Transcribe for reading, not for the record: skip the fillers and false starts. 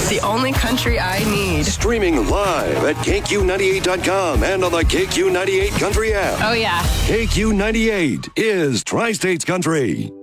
The only country I need. Streaming live at KQ98.com and on the KQ98 Country app. Oh, yeah. KQ98 is Tri-States Country.